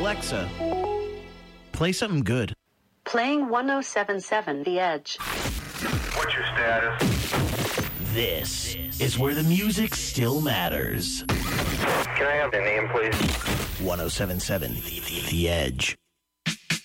Alexa, play something good. Playing 1077 The Edge. What's your status? This is where the music still matters. Can I have the name, please? 1077 The Edge.